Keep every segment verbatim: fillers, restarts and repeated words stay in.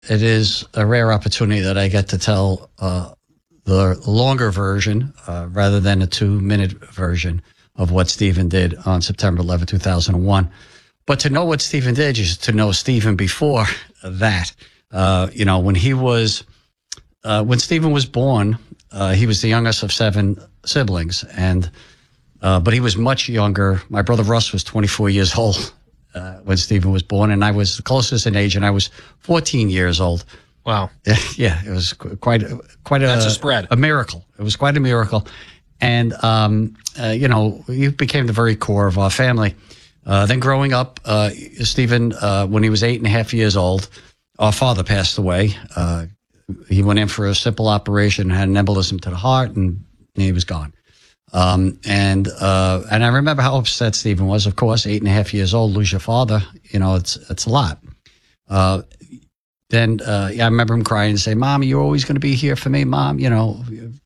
it is a rare opportunity that I get to tell uh, the longer version uh, rather than a two-minute version of what Stephen did on September eleventh, two thousand one. But to know what Stephen did is to know Stephen before that. Uh, you know, when he was, uh, when Stephen was born, uh, he was the youngest of seven siblings, and uh, but he was much younger. My brother Russ was twenty-four years old uh, when Stephen was born, and I was the closest in age, and I was fourteen years old. Wow. Yeah, it was quite, quite a, That's a spread. A miracle. It was quite a miracle. And, um, uh, you know, he became the very core of our family. Uh, then growing up, uh, Stephen, uh, when he was eight and a half years old, our father passed away. Uh, he went in for a simple operation, had an embolism to the heart, and he was gone. Um, and, uh, and I remember how upset Stephen was. Of course, eight and a half years old, lose your father, you know, it's, it's a lot. Uh, Then uh, yeah, I remember him crying and saying, "Mom, you're always going to be here for me, Mom." You know,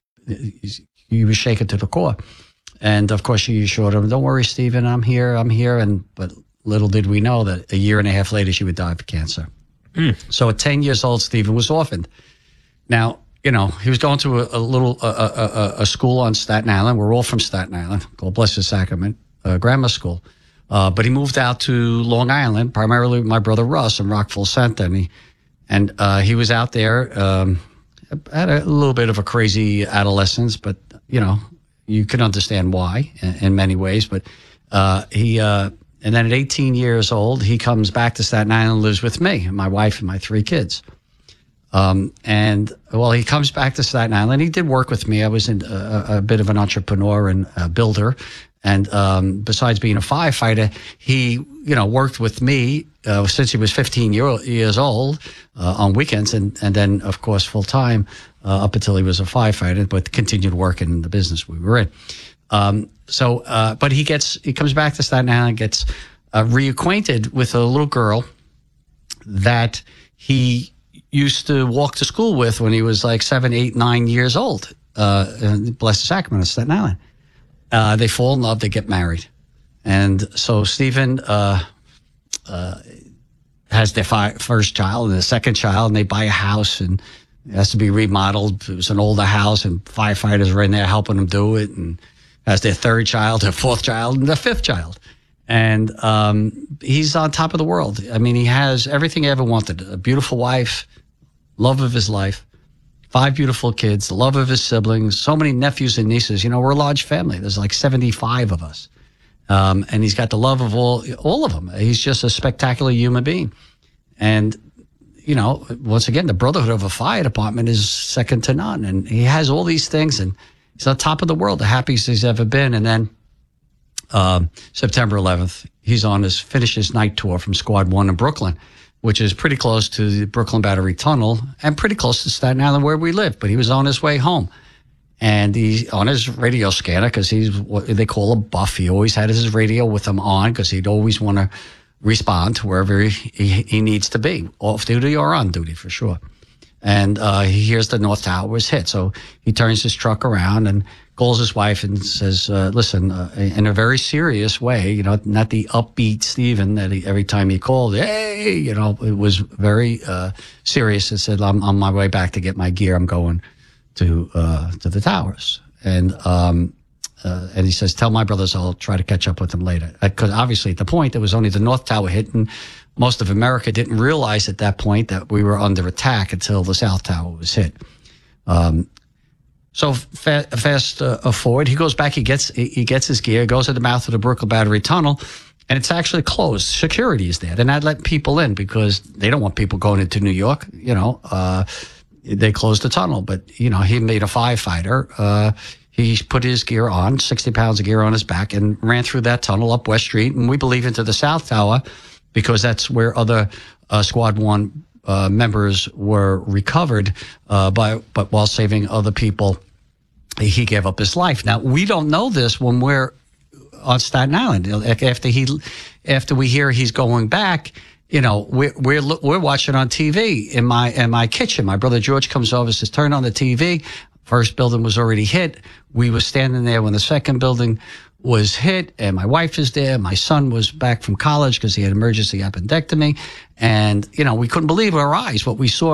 he was shaken to the core. And of course, she assured him, "Don't worry, Stephen, I'm here, I'm here." And but little did we know that a year and a half later, she would die of cancer. Mm. So at ten years old, Stephen was orphaned. Now, you know, he was going to a, a little a, a, a school on Staten Island. We're all from Staten Island, called Blessed Sacrament uh, Grammar School. Uh, but he moved out to Long Island, primarily with my brother Russ in Rockville Center, and he. And uh, he was out there, um, had a little bit of a crazy adolescence, but, you know, you can understand why in, in many ways. But uh, he, uh, and then at eighteen years old, he comes back to Staten Island and lives with me, my wife and my three kids. Um, and, well, he comes back to Staten Island. He did work with me. I was in a, a bit of an entrepreneur and a builder. And um, besides being a firefighter, he, you know, worked with me uh, since he was fifteen year, years old uh, on weekends, and, and then, of course, full time uh, up until he was a firefighter, but continued working in the business we were in. Um, so, uh, but he gets, he comes back to Staten Island, gets uh, reacquainted with a little girl that he used to walk to school with when he was like seven, eight, nine years old, uh, in Blessed Sacrament of Staten Island. Uh, they fall in love, they get married. And so Stephen uh, uh, has their fi- first child and the second child, and they buy a house, and it has to be remodeled. It was an older house, and firefighters were in there helping them do it, and has their third child, their fourth child, and their fifth child. And um, he's on top of the world. I mean, he has everything he ever wanted, a beautiful wife, love of his life, five beautiful kids, the love of his siblings, so many nephews and nieces. You know, we're a large family. There's like seventy-five of us. Um, and he's got the love of all, all of them. He's just a spectacular human being. And, you know, once again, the brotherhood of a fire department is second to none. And he has all these things, and he's on top of the world, the happiest he's ever been. And then um, September eleventh, he's on his, finished his night tour from Squad One in Brooklyn, which is pretty close to the Brooklyn Battery Tunnel and pretty close to Staten Island where we live. But he was on his way home. And he's on his radio scanner, because he's what they call a buff. He always had his radio with him on, because he'd always want to respond to wherever he, he, he needs to be, off duty or on duty for sure. And uh, he hears the North Tower was hit. So he turns his truck around and calls his wife and says, uh, listen, uh, in a very serious way, you know, not the upbeat Stephen that he, every time he called, hey, you know, it was very uh, serious. He said, I'm on my way back to get my gear. I'm going to uh, to the towers. And um, uh, and he says, tell my brothers I'll try to catch up with them later. Because obviously at the point, it was only the North Tower hit, and most of America didn't realize at that point that we were under attack until the South Tower was hit. Um, so fa- fast uh, forward, he goes back, he gets he gets his gear, goes to the mouth of the Brooklyn Battery Tunnel, and it's actually closed. Security is there. They're not letting people in because they don't want people going into New York, you know. Uh, they closed the tunnel, but, you know, he made a firefighter. Uh, he put his gear on, sixty pounds of gear on his back, and ran through that tunnel up West Street, and we believe into the South Tower, because that's where other uh, Squad One uh, members were recovered, uh, by, but while saving other people, he gave up his life. Now, we don't know this when we're on Staten Island. After he, after we hear he's going back, you know, we're we're we're watching on T V in my in my kitchen. My brother George comes over, says, "Turn on the T V." First building was already hit. We were standing there when the second building was hit, and my wife is there. My son was back from college because he had emergency appendectomy. And, you know, we couldn't believe our eyes. What we saw